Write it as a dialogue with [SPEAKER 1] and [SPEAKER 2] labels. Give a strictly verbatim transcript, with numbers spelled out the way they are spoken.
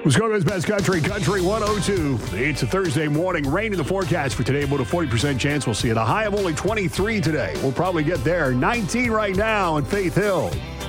[SPEAKER 1] Muskoka's Best Country, Country one oh two. It's a Thursday morning. Rain in the forecast for today. About a forty percent chance we'll see it. A high of only twenty-three today. We'll probably get there. nineteen right now in Faith Hill.